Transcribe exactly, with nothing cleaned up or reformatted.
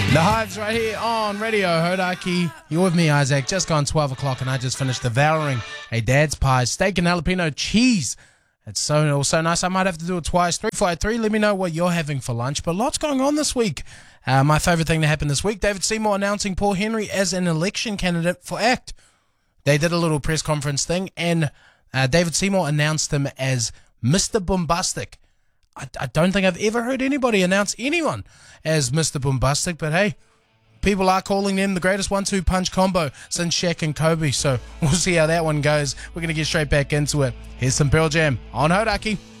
The Hives right here on Radio Hodaki. You're with me, Isaac. Just gone twelve o'clock and I just finished devouring a Dad's Pie steak and jalapeno cheese. It's so so nice. I might have to do it twice. three five three, let me know what you're having for lunch. But lots going on this week. Uh, my favourite thing that happened this week, David Seymour announcing Paul Henry as an election candidate for ACT. They did a little press conference thing and uh, David Seymour announced him as Mister Bombastic. I, I don't think I've ever heard anybody announce anyone as Mister Bombastic, but hey, people are calling them the greatest one two punch combo since Shaq and Kobe, so we'll see how that one goes. We're going to get straight back into it. Here's some Pearl Jam on Hodaki.